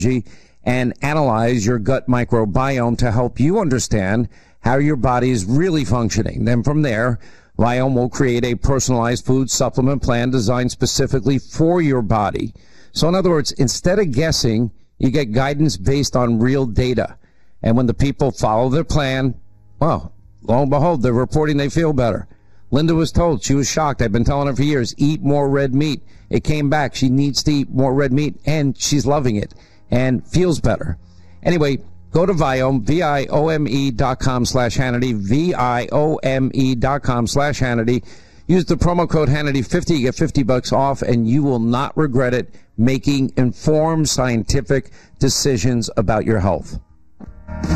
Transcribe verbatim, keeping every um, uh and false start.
and analyze your gut microbiome to help you understand how your body is really functioning. Then from there, Viome will create a personalized food supplement plan designed specifically for your body. So in other words, instead of guessing, you get guidance based on real data. And when the people follow their plan, well, lo and behold, they're reporting they feel better. Linda was told, she was shocked. I've been telling her for years, eat more red meat. It came back. She needs to eat more red meat, and she's loving it and feels better. Anyway, go to Viome, V I O M E dot com slash Hannity, V I O M E dot com slash Hannity. Use the promo code Hannity fifty, you get fifty bucks off, and you will not regret it, making informed scientific decisions about your health.